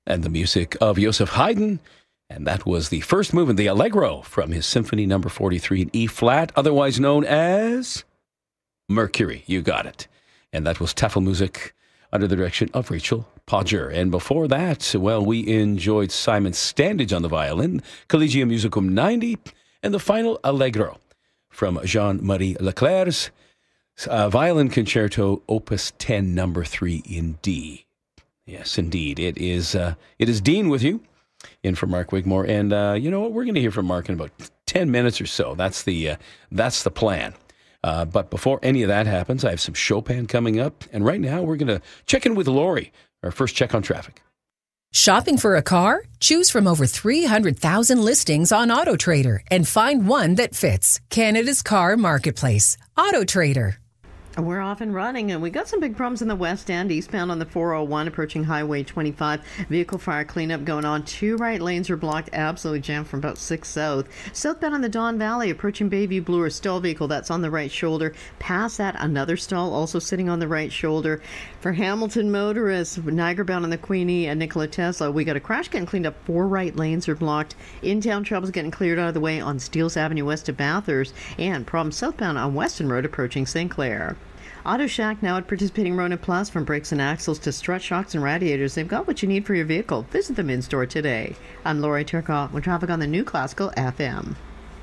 and the music of Joseph Haydn. And that was the first movement, the Allegro, from his Symphony No. 43 in E-flat, otherwise known as Mercury. You got it. And that was Tafelmusik under the direction of Rachel Podger. And before that, well, we enjoyed Simon Standage on the violin, Collegium Musicum 90, and the final Allegro from Jean-Marie Leclerc's Violin Concerto, Opus 10, No. 3 in D. Yes, indeed. It is Dean with you, in for Mark Wigmore. And you know what? We're going to hear from Mark in about 10 minutes or so. That's the plan. But before any of that happens, I have some Chopin coming up. And right now, we're going to check in with Lori, our first check on traffic. Shopping for a car? Choose from over 300,000 listings on AutoTrader and find one that fits. Canada's car marketplace. AutoTrader. We're off and running, and we got some big problems in the West End, eastbound on the 401, approaching Highway 25. Vehicle fire cleanup going on. 2 right lanes are blocked, absolutely jammed from about 6 south. Southbound on the Don Valley, approaching Bayview Blue, a stall vehicle that's on the right shoulder. Past that, another stall also sitting on the right shoulder. For Hamilton motorists, Niagara bound on the Queenie and Nikola Tesla, we got a crash getting cleaned up. 4 right lanes are blocked. In-town trouble's getting cleared out of the way on Steeles Avenue west of Bathurst, and problems southbound on Weston Road approaching St. Clair. Auto Shack now at participating Rona Plus. From brakes and axles to strut shocks and radiators, they've got what you need for your vehicle. Visit them in store today. I'm Lori Turcotte with traffic on the New Classical FM.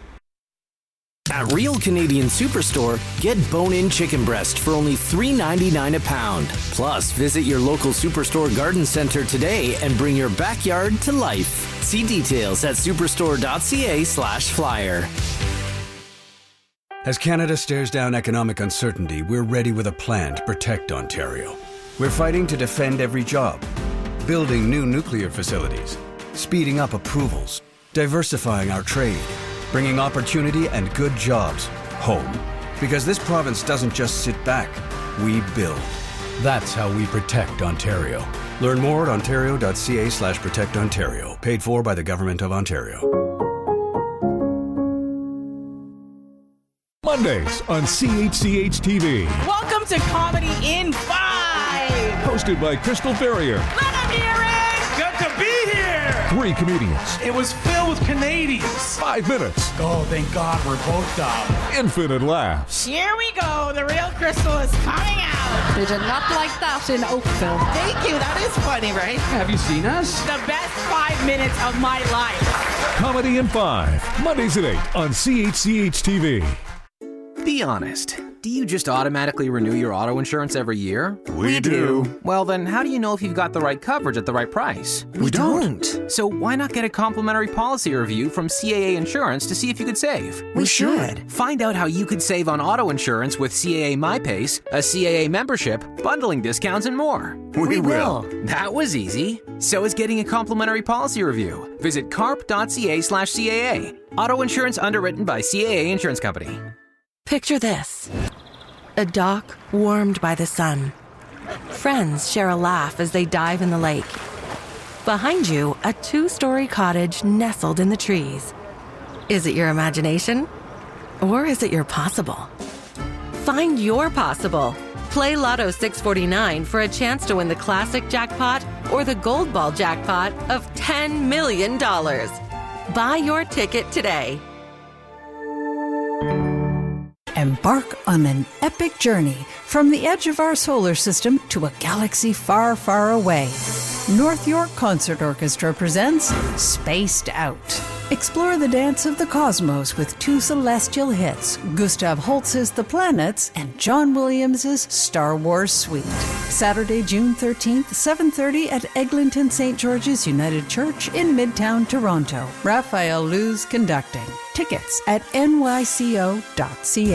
At Real Canadian Superstore, get bone-in chicken breast for only $3.99 a pound. Plus, visit your local Superstore garden center today and bring your backyard to life. See details at superstore.ca/flyer. As Canada stares down economic uncertainty, we're ready with a plan to protect Ontario. We're fighting to defend every job, building new nuclear facilities, speeding up approvals, diversifying our trade, bringing opportunity and good jobs home. Because this province doesn't just sit back, we build. That's how we protect Ontario. Learn more at ontario.ca/protectontario. Paid for by the Government of Ontario. Mondays on CHCH-TV. Welcome to Comedy in 5. Hosted by Crystal Ferrier. Let him hear it. Good to be here. 3 comedians. It was filled with Canadians. 5 minutes. Oh, thank God we're both dumb. Infinite laughs. Here we go. The real Crystal is coming out. They did not like that in Oakville. Thank you. That is funny, right? Have you seen us? The best 5 minutes of my life. Comedy in 5. Mondays at 8 on CHCH-TV. Be honest. Do you just automatically renew your auto insurance every year? We do. Well, then how do you know if you've got the right coverage at the right price? We don't. So why not get a complimentary policy review from CAA Insurance to see if you could save? We should. Find out how you could save on auto insurance with CAA MyPace, a CAA membership, bundling discounts, and more. We will. That was easy. So is getting a complimentary policy review. Visit carp.ca/CAA. Auto insurance underwritten by CAA Insurance Company. Picture this. A dock warmed by the sun. Friends share a laugh as they dive in the lake. Behind you, a 2-story cottage nestled in the trees. Is it your imagination? Or is it your possible? Find your possible. Play Lotto 649 for a chance to win the classic jackpot or the gold ball jackpot of $10 million. Buy your ticket today. Embark on an epic journey from the edge of our solar system to a galaxy far, far away. North York Concert Orchestra presents Spaced Out. Explore the dance of the cosmos with 2 celestial hits, Gustav Holst's The Planets and John Williams' Star Wars Suite. Saturday, June 13th, 7:30 at Eglinton St. George's United Church in Midtown Toronto. Raphael Luz conducting. Tickets at nyco.ca.